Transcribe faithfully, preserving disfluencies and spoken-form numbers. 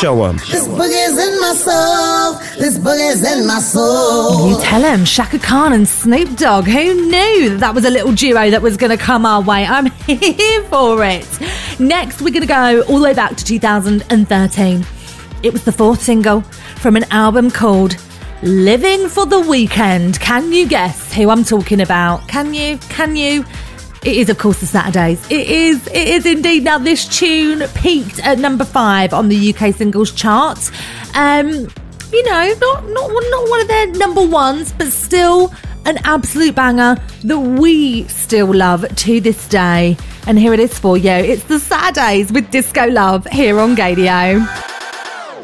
Show 'em. This boogie's in my soul. This boogie's in my soul. You tell him, Shaka Khan and Snoop Dogg. Who knew that, that was a little duo that was going to come our way? I'm here for it. Next, we're going to go all the way back to two thousand thirteen. It was the fourth single from an album called Living for the Weekend. Can you guess who I'm talking about? Can you? Can you? It is, of course, the Saturdays. It is, it is indeed. Now, this tune peaked at number five on the U K singles chart. Um, you know, not, not, not one of their number ones, but still an absolute banger that we still love to this day. And here it is for you. It's the Saturdays with Disco Love here on Gaydio.